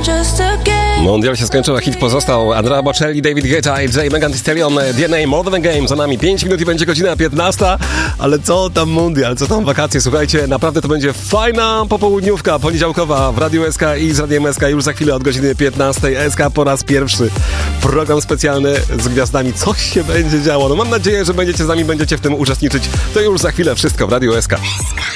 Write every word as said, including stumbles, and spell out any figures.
Mundial się skończył, a hit pozostał. Andrea Bocelli, David Guetta i J. Megan Thee Stallion, D N A, More Than a Game. Za nami pięć minut i będzie godzina piętnasta. Ale co tam mundial, co tam wakacje? Słuchajcie, naprawdę to będzie fajna popołudniówka poniedziałkowa w Radiu S K i z Radiem S K już za chwilę od godziny piętnastej. S K po raz pierwszy. Program specjalny z gwiazdami. Coś się będzie działo. No mam nadzieję, że będziecie z nami, będziecie w tym uczestniczyć. To już za chwilę wszystko w Radiu S K.